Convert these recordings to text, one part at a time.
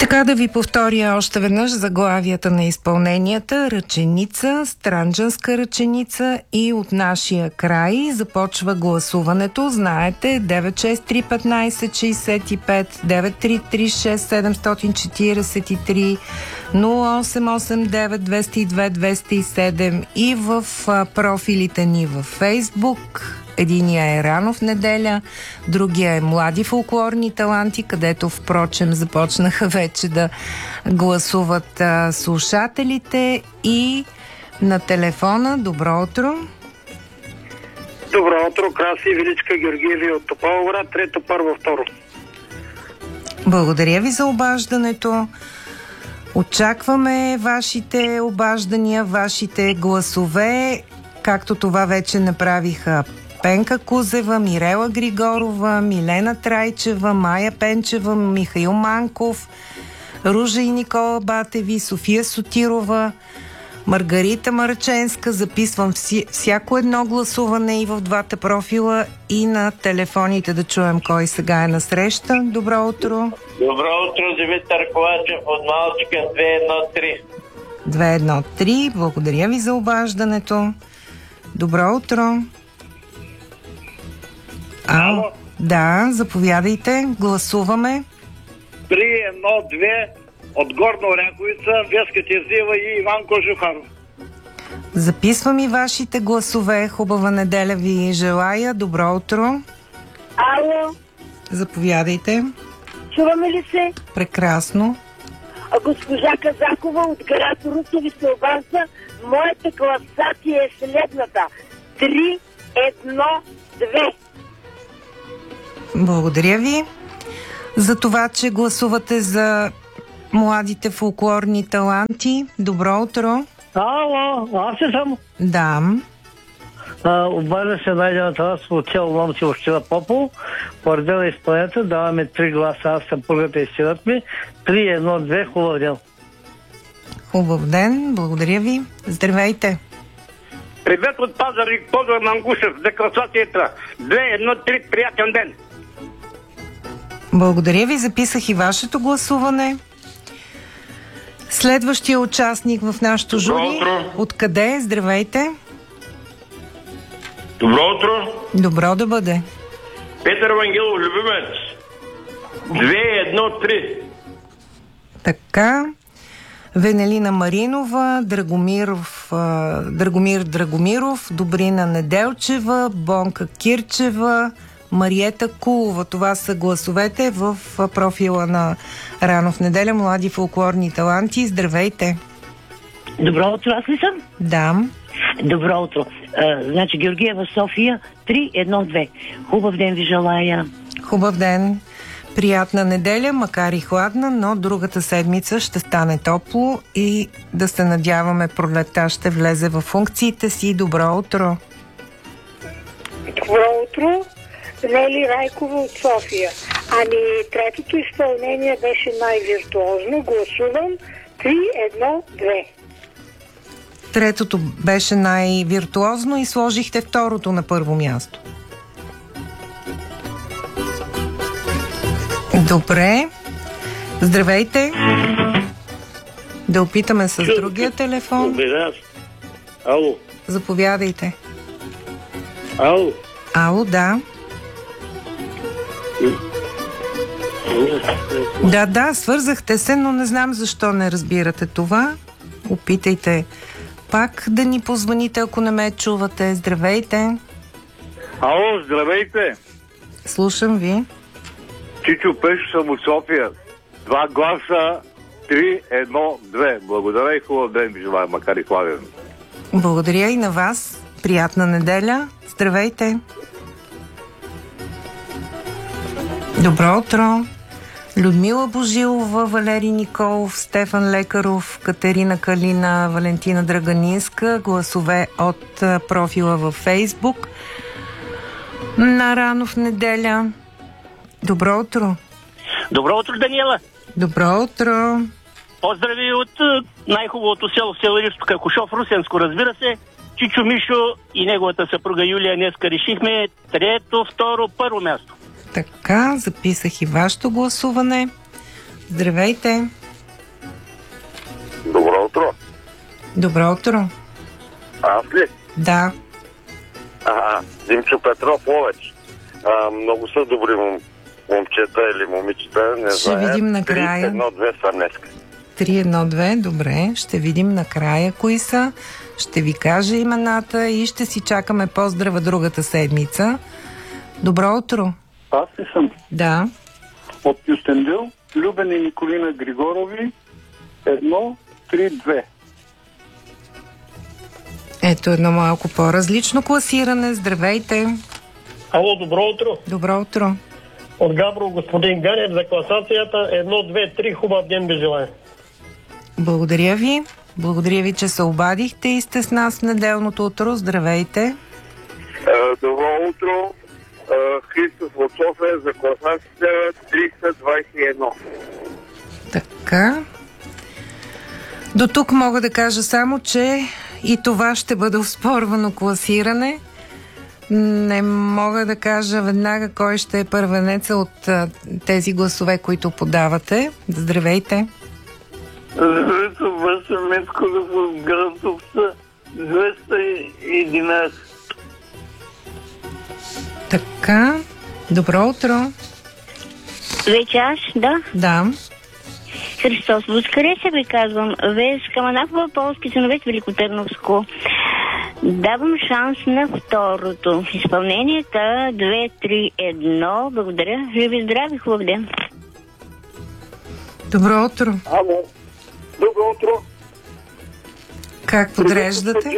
Така да ви повторя още веднъж заглавията на изпълненията. Ръченица, Странджанска ръченица и От нашия край. Започва гласуването. Знаете, 9631565, 9336743, 0889202207 и в профилите ни във Фейсбук. Единия е Рано в неделя, другия е Млади фолклорни таланти, където впрочем започнаха вече да гласуват слушателите. И на телефона, добро утро. Добро утро, Краси Величка Георгиеви от Тополовград, трето, първо, второ. Благодаря ви за обаждането. Очакваме вашите обаждания, вашите гласове, както това вече направиха Пенка Кузева, Мирела Григорова, Милена Трайчева, Майя Пенчева, Михаил Манков, Ружа и Никола Батеви, София Сотирова, Маргарита Мараченска. Записвам всяко едно гласуване и в двата профила, и на телефоните, да чуем кой сега е на среща. Добро утро. Добро утро, Димитър Ковачев от Малчика, 213. 213. Благодаря ви за обаждането. Добро утро. Ало? Да, заповядайте. Гласуваме. 3-1-2 от Горна Оряховица, Веска Терзиева и Иван Кожухаров. Записвам и вашите гласове. Хубава неделя ви желая. Добро утро. Ало? Заповядайте. Чуваме ли се? Прекрасно. Госпожа Казакова от град Русе ви се обажда. Моята класация е следната. 3-1-2. Благодаря ви за това, че гласувате за младите фолклорни таланти. Добро утро. Ало, аз ли съм? Да. Обажда се Найдена Тарасова от село Ломци, община Попов. Поради на изпълнението даваме 3 гласа. Аз съм първата и синът ми. 3-1-2, хубав ден. Хубав ден, благодаря ви. Здравейте. Привет от Пазарик, Тодор Мангушев, за класацията. 2-1-3, приятен ден. Благодаря ви, записах и вашето гласуване. Следващия участник в нашото жури. Откъде? Здравейте. Добро утро. Добро да бъде. Петър Вангелов, любимец. 2-1-3. Така. Венелина Маринова, Драгомир Драгомиров, Добрина Неделчева, Бонка Кирчева, Мариета Кулова. Това са гласовете в профила на Рано в неделя, Млади фолклорни таланти. Здравейте! Добро утро, аз ли съм? Да. Добро утро. Значи Георгиева, София, 3-1-2. Хубав ден ви желая. Хубав ден. Приятна неделя, макар и хладна, но другата седмица ще стане топло и да се надяваме пролетта ще влезе в функциите си. Добро утро! Добро утро. Нели Райкова от София. Третото изпълнение беше най-виртуозно. Гласувам 3-1-2. Третото беше най-виртуозно и сложихте второто на първо място. Добре. Здравейте. Да опитаме с другия телефон. Ало. Заповядайте. Ало. Ало, да. Да, свързахте се, но не знам защо не разбирате това. Опитайте пак да ни позвоните, ако не ме чувате. Здравейте. Ало, здравейте. Слушам ви. Чичо Пешо съм от София. 2 гласа, 3-1-2. Благодаря и хубав ден ви желая, макар и хладен. Благодаря и на вас. Приятна неделя. Здравейте. Добро утро. Людмила Божилова, Валерий Николов, Стефан Лекаров, Катерина Калина, Валентина Драганинска. Гласове от профила във Фейсбук на Рано в неделя. Добро утро. Добро утро, Даниела. Добро утро. Поздрави от най-хубавото село в село Ривско, Кушов, Русенско, разбира се. Чичо Мишо и неговата съпруга Юлия днеска решихме трето, второ, първо място. Така, записах и вашето гласуване. Здравейте. Добро утро. Добро утро. Аз ли? Да. Димчо Петров, Ловеч. Много са добри момчета или момичета, не Ще видим накрая. 3-1-2 са днеска. 3-1-2, добре. Ще видим накрая кои са. Ще ви кажа имената и ще си чакаме поздрава другата седмица. Добро утро. Аз ли съм? Да. От Кюстендил, Любен и Николина Григорови, 1-3-2. Ето едно малко по-различно класиране. Здравейте. Ало, добро утро. Добро утро. От Габро, господин Ганев, за класацията 1-2-3, хубав ден ви желая. Благодаря ви. Благодаря ви, че се обадихте и сте с нас в неделното утро. Здравейте. Добро утро. Христос от София за класацията 321. Така. До тук мога да кажа само, че и това ще бъде оспорвано класиране. Не мога да кажа веднага кой ще е първенеца от тези гласове, които подавате. Здравейте. Здравейте, Вася Мецкова в Градовца, 211. Така. Добро утро. Вече аз, да. Да. Христос Воскресе, ви казвам. Вез Каманахова, Полски Синовец, Великотърновско. Давам шанс на второто. Изпълненията 2-3-1. Благодаря. Живи здрави, хубав ден. Добро утро. Ало. Добро утро. Как подреждате?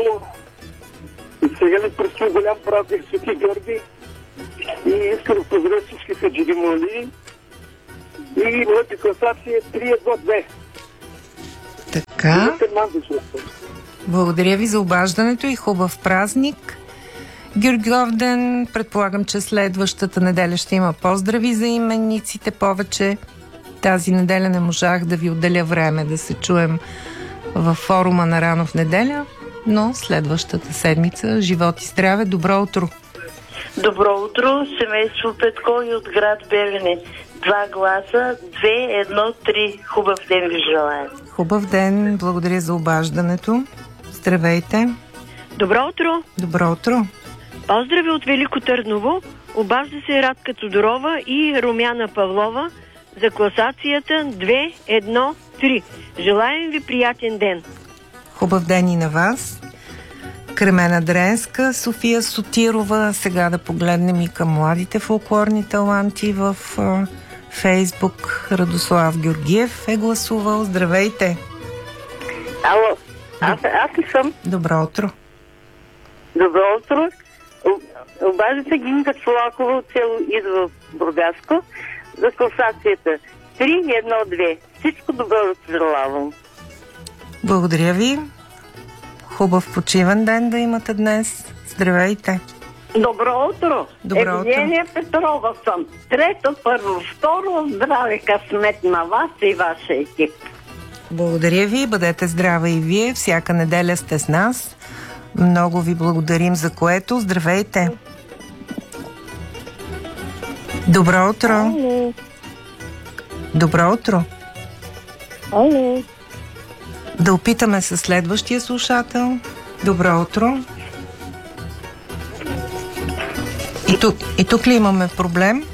Сега ми предстои голям празник Свети Георги и искам да поздравя всички хаджиди моли. И моята класация е 3-1-2. Така. Благодаря ви за обаждането и хубав празник. Георгиовден, предполагам, че следващата неделя ще има поздрави за именниците повече. Тази неделя не можах да ви отделя време да се чуем във форума на Рано в неделя, но следващата седмица живот и здраве. Добро утро! Добро утро, семейство Петко и от град Белене. 2 гласа, 2-1-3. Хубав ден ви желая. Хубав ден, благодаря за обаждането. Здравейте! Добро утро! Добро утро! Поздрави от Велико Търново. Обажда се Радка Тодорова и Румяна Павлова за класацията 2-1-3. Желаем ви приятен ден! Хубав ден и на вас! Кремена Дренска, София Сотирова. Сега да погледнем и към младите фолклорни таланти в Фейсбук. Радослав Георгиев е гласувал. Здравейте! Ало, аз ли съм? Добро утро! Добро утро! Обажда се Гинка Чолакова от село Идва Бургаско за класацията 3-1-2. Всичко добро да се желавам. Благодаря ви. Хубав почивен ден да имате днес. Здравейте! Добро утро! Добро Евгения Петрова съм. Трето, първо, второ, здраве късмет на вас и вашия екип. Благодаря ви, бъдете здрава и вие. Всяка неделя сте с нас. Много ви благодарим за което. Здравейте! Добро утро! Ало. Добро утро! Ало. Да опитаме със следващия слушател. Добро утро! И тук ли имаме проблем?